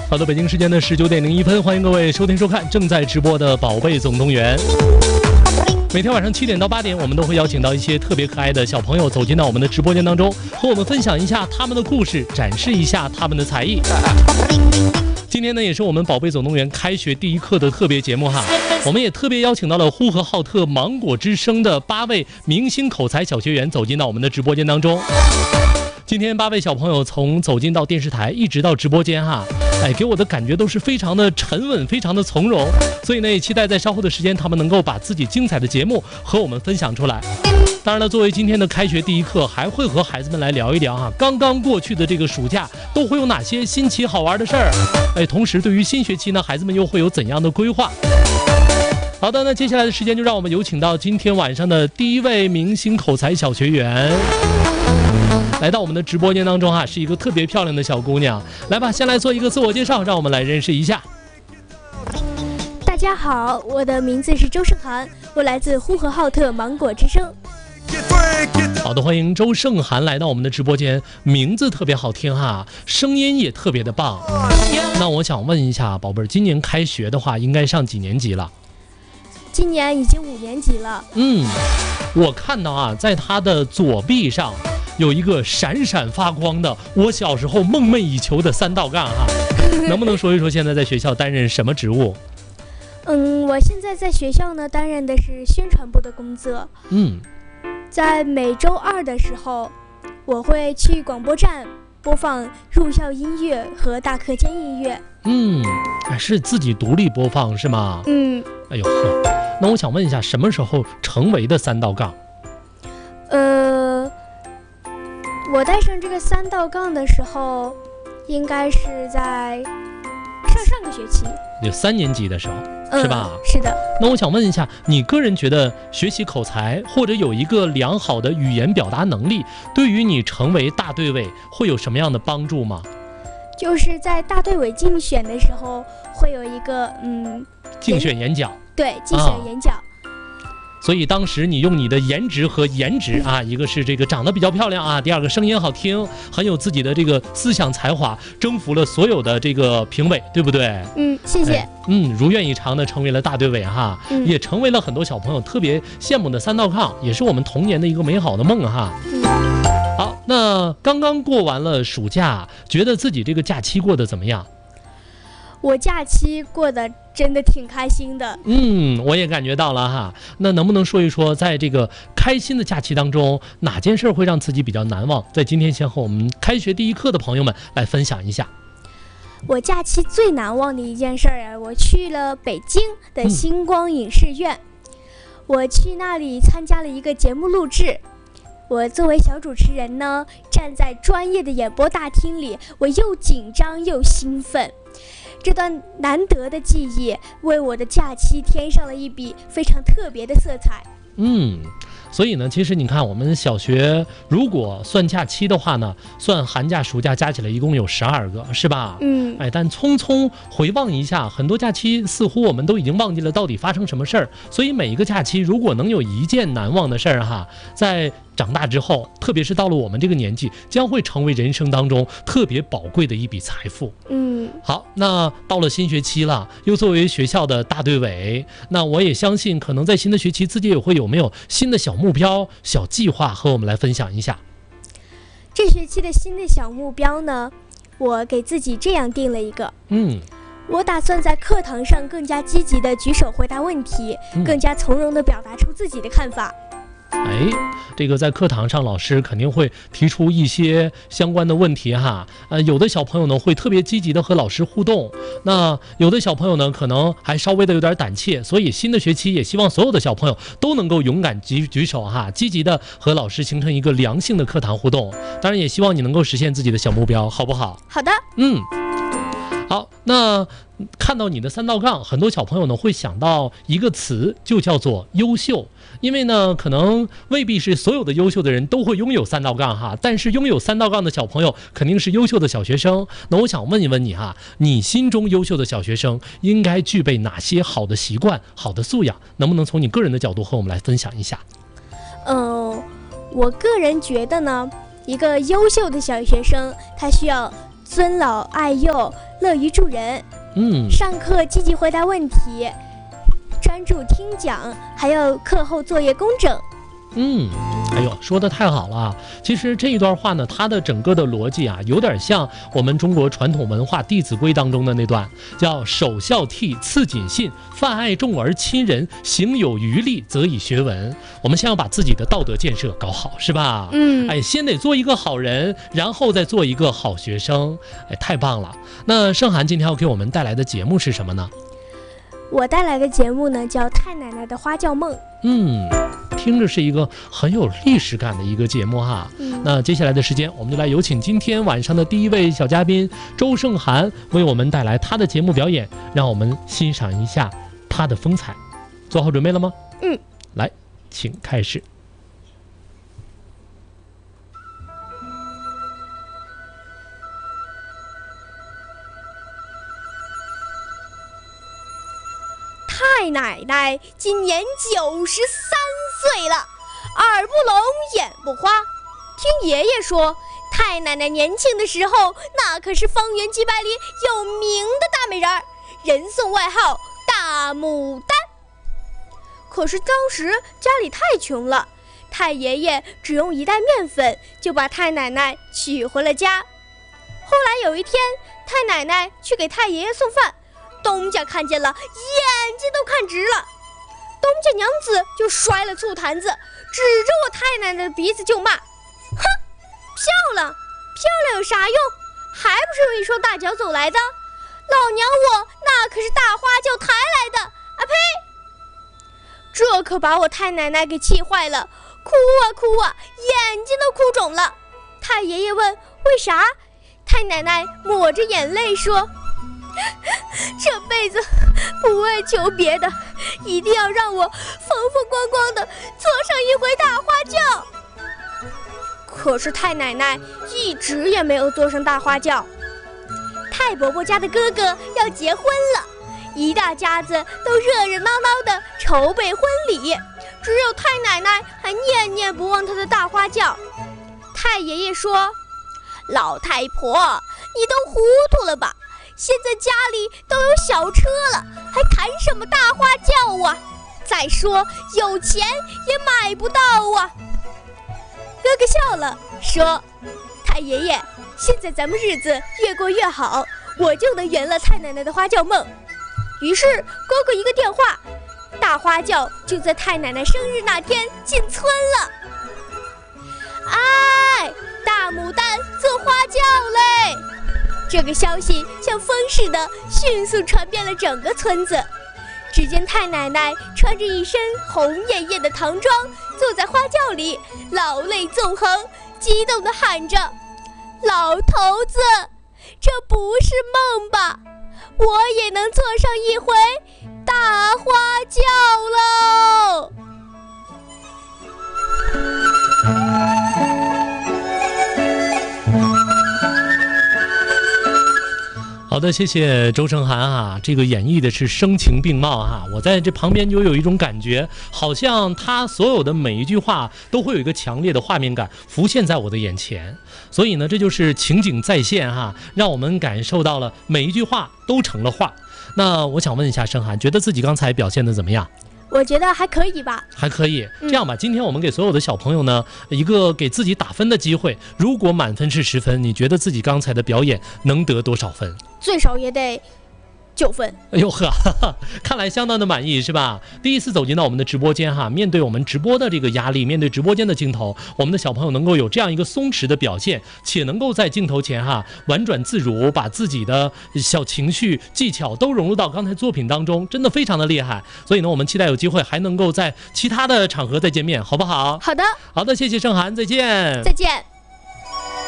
好的，北京时间的19:01，欢迎各位收听收看正在直播的《宝贝总动员》。每天晚上7点到8点，我们都会邀请到一些特别可爱的小朋友走进到我们的直播间当中，和我们分享一下他们的故事，展示一下他们的才艺。今天呢，也是我们宝贝总动员开学第一课的特别节目哈。我们也特别邀请到了呼和浩特芒果之声的8位明星口才小学员走进到我们的直播间当中。今天8位小朋友从走进到电视台一直到直播间哈，给我的感觉都是非常的沉稳，非常的从容，所以呢，也期待在稍后的时间他们能够把自己精彩的节目和我们分享出来。当然了，作为今天的开学第一课，还会和孩子们来聊一聊哈，刚刚过去的这个暑假都会有哪些新奇好玩的事儿，同时对于新学期呢，孩子们又会有怎样的规划？好的，那接下来的时间就让我们有请到今天晚上的第一位明星口才小学员来到我们的直播间当中哈，是一个特别漂亮的小姑娘。来吧，先来做一个自我介绍，让我们来认识一下。 大家好，我的名字是周胜涵，我来自呼和浩特芒果之声。 好的，欢迎周胜涵来到我们的直播间，名字特别好听哈，声音也特别的棒。那我想问一下，宝贝儿，今年开学的话，应该上几年级了？ 今年已经5年级了。 我看到啊，在他的左臂上有一个闪闪发光的我小时候梦寐以求的3道杠哈，能不能说一说现在在学校担任什么职务？ 我现在在学校呢担任的是宣传部的工作。在每周2的时候，我会去广播站播放入校音乐和大课间音乐。是自己独立播放是吗？哎呦呵，那我想问一下，什么时候成为的3道杠？我带上这个3道杠的时候，应该是在上个学期， 有3年级的时候，是吧？ 是的。 那我想问一下，你个人觉得学习口才或者有一个良好的语言表达能力，对于你成为大队委会有什么样的帮助吗？ 就是在大队委竞选的时候，会有一个竞选演讲。 对，竞选演讲。 所以当时你用你的颜值和颜值啊，一个是这个长得比较漂亮啊，第二个声音好听，很有自己的这个思想才华，征服了所有的这个评委，对不对？ 谢谢。 如愿以偿的成为了大队委哈，也成为了很多小朋友特别羡慕的3道杠，也是我们童年的一个美好的梦哈。好，那刚刚过完了暑假，觉得自己这个假期过得怎么样？ 我假期过得真的挺开心的。 我也感觉到了哈。那能不能说一说，在这个开心的假期当中，哪件事会让自己比较难忘？在今天先和我们开学第一课的朋友们来分享一下。 我假期最难忘的一件事我去了北京的星光影视院。我去那里参加了一个节目录制。我作为小主持人呢，站在专业的演播大厅里，我又紧张又兴奋。这段难得的记忆为我的假期添上了一笔非常特别的色彩。 所以呢，其实你看，我们小学如果算假期的话呢，算寒假暑假加起来一共有12个，是吧？但匆匆回望一下，很多假期似乎我们都已经忘记了到底发生什么事儿。所以每一个假期如果能有一件难忘的事儿哈，在长大之后，特别是到了我们这个年纪，将会成为人生当中特别宝贵的一笔财富。好，那到了新学期了，又作为学校的大队委，那我也相信可能在新的学期自己也会有没有新的小目标、小计划和我们来分享一下。 这学期的新的小目标呢，我给自己这样定了一个。我打算在课堂上更加积极地举手回答问题，更加从容地表达出自己的看法。 这个在课堂上老师肯定会提出一些相关的问题哈，有的小朋友呢会特别积极的和老师互动，那有的小朋友呢可能还稍微的有点胆怯，所以新的学期也希望所有的小朋友都能够勇敢举手哈，积极的和老师形成一个良性的课堂互动，当然也希望你能够实现自己的小目标，好不好？ 好的。 好，那看到你的3道杠，很多小朋友呢会想到一个词，就叫做优秀。因为呢，可能未必是所有的优秀的人都会拥有3道杠哈，但是拥有3道杠的小朋友肯定是优秀的小学生。那我想问一问你哈，你心中优秀的小学生应该具备哪些好的习惯、好的素养？能不能从你个人的角度和我们来分享一下？ 我个人觉得呢，一个优秀的小学生，他需要尊老爱幼， 乐于助人。上课积极回答问题，专注听讲，还有课后作业工整。 哎呦，说的太好了！其实这一段话呢，它的整个的逻辑啊，有点像我们中国传统文化《弟子规》当中的那段，叫首孝悌，次谨信，泛爱众而亲仁，行有余力，则以学文。我们先要把自己的道德建设搞好，是吧？先得做一个好人，然后再做一个好学生。太棒了！那盛涵今天要给我们带来的节目是什么呢？ 我带来的节目呢，叫《太奶奶的花轿梦》。听着是一个很有历史感的一个节目哈。那接下来的时间，我们就来有请今天晚上的第一位小嘉宾周盛涵为我们带来他的节目表演，让我们欣赏一下他的风采。做好准备了吗？来，请开始。 太奶奶今年93岁了，耳不聋眼不花。听爷爷说，太奶奶年轻的时候，那可是方圆几百里有名的大美人儿，人送外号大牡丹。可是当时家里太穷了，太爷爷只用1袋面粉就把太奶奶娶回了家。后来有一天，太奶奶去给太爷爷送饭，东家看见了，眼睛都看直了。东家娘子就摔了醋坛子，指着我太奶奶的鼻子就骂：“哼，漂亮，漂亮有啥用？还不是用一双大脚走来的？老娘我那可是大花轿抬来的！啊呸！”这可把我太奶奶给气坏了，哭啊哭啊，眼睛都哭肿了。太爷爷问为啥，太奶奶抹着眼泪说：“这辈子不为求别的，一定要让我风风光光的坐上一回大花轿。”可是太奶奶一直也没有坐上大花轿。太伯伯家的哥哥要结婚了，一大家子都热热闹闹的筹备婚礼，只有太奶奶还念念不忘她的大花轿。太爷爷说：“老太婆，你都糊涂了吧？现在家里都有小车了，还谈什么大花轿啊？再说有钱也买不到啊。”哥哥笑了，说：“太爷爷，现在咱们日子越过越好，我就能圆了太奶奶的花轿梦。”于是哥哥一个电话，大花轿就在太奶奶生日那天进村了。哎，大牡丹坐花轿嘞！这个消息像风似的迅速传遍了整个村子。只见太奶奶穿着一身红艳艳的唐装，坐在花轿里，老泪纵横，激动地喊着：“老头子，这不是梦吧？我也能坐上一回大花轿喽！” 好的，谢谢周盛涵啊，这个演绎的是声情并茂哈，我在这旁边就有一种感觉，好像他所有的每一句话都会有一个强烈的画面感浮现在我的眼前，所以呢，这就是情景再现哈，让我们感受到了每一句话都成了画。那我想问一下盛涵，觉得自己刚才表现的怎么样？ 我觉得还可以吧， 还可以。这样吧，今天我们给所有的小朋友呢一个给自己打分的机会。如果满分是10分，你觉得自己刚才的表演能得多少分？ 最少也得9分。 哎呦呵，看来相当的满意是吧？第一次走进到我们的直播间哈，面对我们直播的这个压力，面对直播间的镜头，我们的小朋友能够有这样一个松弛的表现，且能够在镜头前哈婉转自如，把自己的小情绪技巧都融入到刚才作品当中，真的非常的厉害。所以呢，我们期待有机会还能够在其他的场合再见面，好不好？ 好的， 好的，谢谢盛涵，再见， 再见。